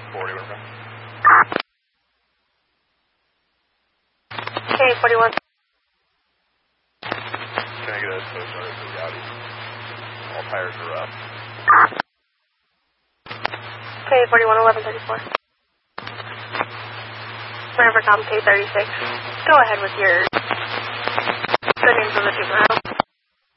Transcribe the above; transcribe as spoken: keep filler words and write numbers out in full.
forty, where from? K forty-one. Can I get a tow starter for the Audi? All tires are up. K forty-one, eleven thirty-four. Rivercom K thirty-six. Go ahead with your good names of the two miles.